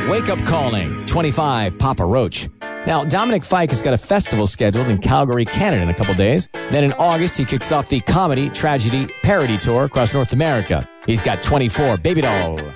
Wake Up Calling, 25, Papa Roach. Now, Dominic Fike has got a festival scheduled in Calgary, Canada in a couple days. Then in August, he kicks off the comedy, tragedy, parody tour across North America. He's got 24, Baby Doll.